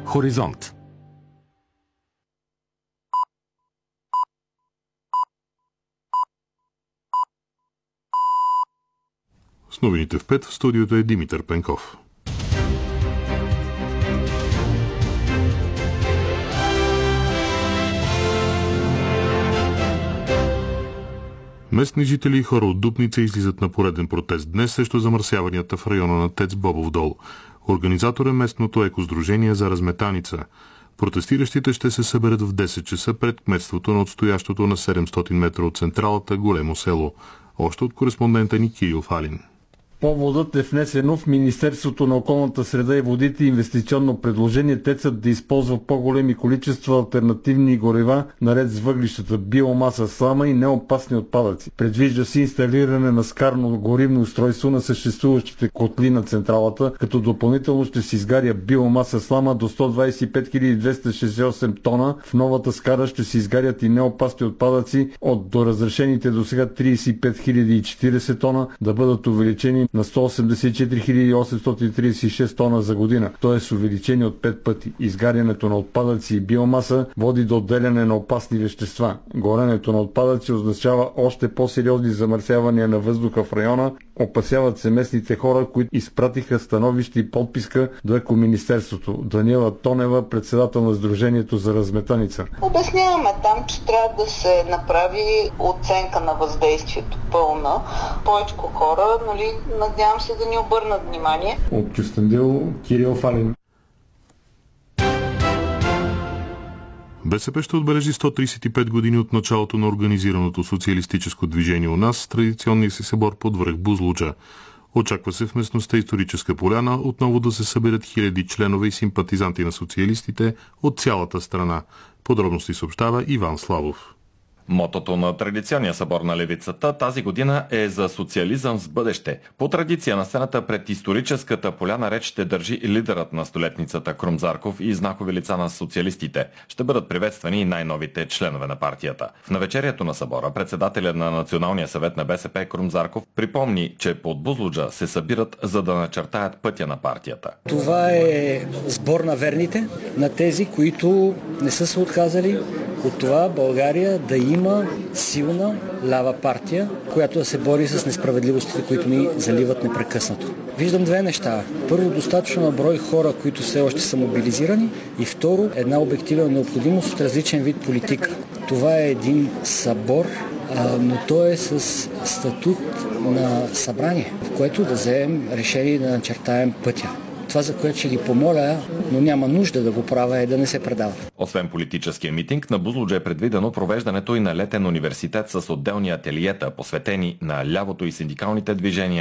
Хоризонт. С новините в 5 в студиото е Димитър Пенков. Местни жители и хора от Дупница излизат на пореден протест днес срещу замърсяванията в района на ТЕЦ Бобов дол. Организатор е местното екосдружение за Разметаница. Протестиращите ще се съберат в 10 часа пред кметството на отстоящото на 700 метра от централата Големо село. Още от кореспондента ни Кирил Фалин. Поводът е внесено в Министерството на околната среда и водите инвестиционно предложение ТЕЦ-ът да използва по-големи количества алтернативни горива, наред с въглищата, биомаса, слама и неопасни отпадъци. Предвижда се инсталиране на скарно горивно устройство на съществуващите котли на централата, като допълнително ще се изгаря биомаса, слама до 125 268 тона. В новата скара ще се изгарят и неопасни отпадъци от доразрешените до сега 35 040 тона да бъдат увеличени на 184 836 тона за година, т.е. увеличение от 5 пъти. Изгарянето на отпадъци и биомаса води до отделяне на опасни вещества. Горенето на отпадъци означава още по-сериозни замърсявания на въздуха в района. Опасяват се местните хора, които изпратиха становище и подписка до Екоминистерството. Даниела Тонева, председател на Сдружението за Разметаница. Обясняваме там, че трябва да се направи оценка на въздействието пълна. Повечко хора, надявам се да ни обърнат внимание. От Кюстендил, Кирил Фалин. БСП ще отбележи 135 години от началото на организираното социалистическо движение у нас с традиционния си събор под връх Бузлуджа. Очаква се в местността Историческа поляна отново да се съберат хиляди членове и симпатизанти на социалистите от цялата страна. Подробности съобщава Иван Славов. Мотото на традиционния събор на левицата тази година е за социализъм с бъдеще. По традиция на сцената пред Историческата поляна реч ще държи и лидерът на столетницата Крум Зарков и знакови лица на социалистите. Ще бъдат приветствани и най-новите членове на партията. В навечерието на събора председателят на Националния съвет на БСП Крум Зарков припомни, че под Бузлуджа се събират, за да начертаят пътя на партията. Това е сбор на верните, на тези, които не са се отказали от това България да има силна лява партия, която да се бори с несправедливостите, които ни заливат непрекъснато. Виждам две неща. Първо, достатъчно на брой хора, които все още са мобилизирани, и второ, една обективна необходимост от различен вид политика. Това е един събор, но той е с статут на събрание, в което да вземем решение да начертаем пътя. Това, за което ще ги помоля, но няма нужда да го правя, е да не се предава. Освен политическия митинг, на Бузлуджа е предвидено провеждането и на летен университет с отделни ателиета, посветени на лявото и синдикалните движения